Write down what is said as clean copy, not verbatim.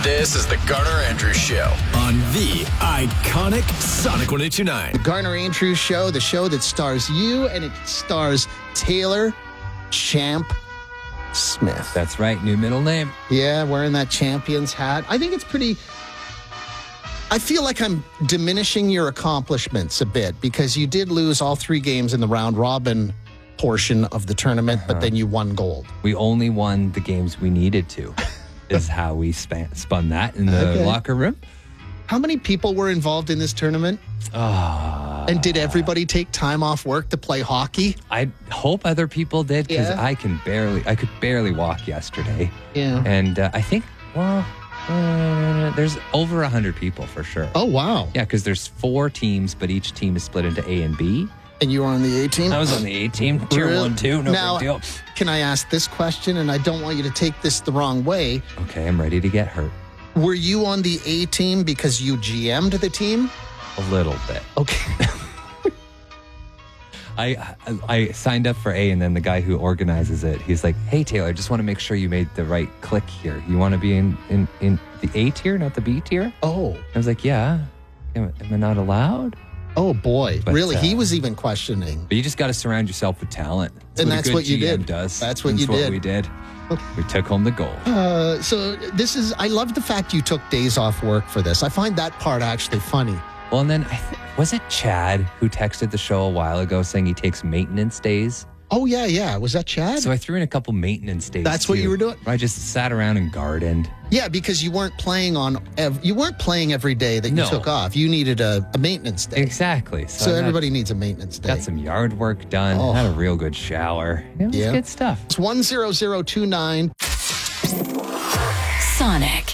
This is the Garner Andrews Show on the iconic Sonic 102.9. The Garner Andrews Show, the show that stars you, and it stars Taylor Champ Smith. That's right, new middle name. Yeah, wearing that Champions hat. I think it's pretty... I feel like I'm diminishing your accomplishments a bit because you did lose all 3 games in the round robin portion of the tournament, but then you won gold. We only won the games we needed to, is how we spun that in the locker room. How many people were involved in this tournament? And did everybody take time off work to play hockey? I hope other people did because Yeah. I could barely walk yesterday. Yeah. And I think, there's over 100 people for sure. Oh, wow. Yeah, because there's 4 teams, but each team is split into A and B. And you were on the A team? I was on the A team, tier Really? 1, 2, no Now, big deal. Can I ask this question? And I don't want you to take this the wrong way. Okay, I'm ready to get hurt. Were you on the A team because you GM'd the team? A little bit. Okay. I signed up for A, and then the guy who organizes it, he's like, "Hey Taylor, I just want to make sure you made the right click here. You want to be in the A tier, not the B tier?" Oh. I was like, "Yeah. Am I not allowed?" Oh, boy. But, really? He was even questioning. But you just got to surround yourself with talent. And that's a good what you GM did. Does. That's what you did. we did. We took home the gold. So I love the fact you took days off work for this. I find that part actually funny. Well, and then was it Chad who texted the show a while ago saying he takes maintenance days? Oh, yeah. Was that Chad? So I threw in a couple maintenance days. That's what too. you were doing? I just sat around and gardened. Yeah, because you weren't playing every day that you No. took off. You needed a maintenance day. Exactly. So I everybody needs a maintenance day. got some yard work done. Oh. Had a real good shower. It was Yeah. good stuff. It's 10029. Sonic.